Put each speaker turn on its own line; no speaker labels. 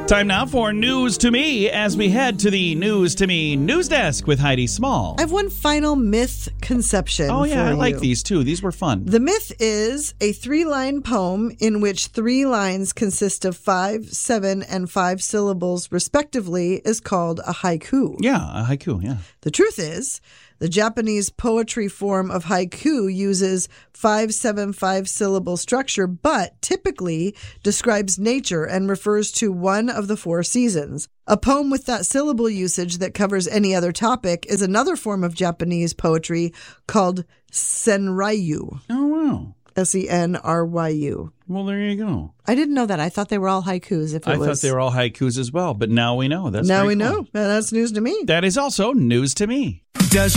Time now for News to Me as we head to the News to Me news desk with Heidi Small.
I have one final myth conception.
Oh, yeah,
for
I like
you.
these too. These were fun.
The myth is a 3-line poem in which 3 lines consist of 5, 7, and 5 syllables, respectively, is called a haiku.
Yeah, a haiku, yeah.
The truth is, the Japanese poetry form of haiku uses 5-7-5 syllable structure, but typically describes nature and refers to one of the 4 seasons. A poem with that syllable usage that covers any other topic is another form of Japanese poetry called senryu.
Oh, wow.
Senryu.
Well, there you go.
I didn't know that. I thought they were all haikus.
I thought they were all haikus as well, but now we know. That's
now
very
we
cool.
know. That's news to me.
That is also news to me.
Does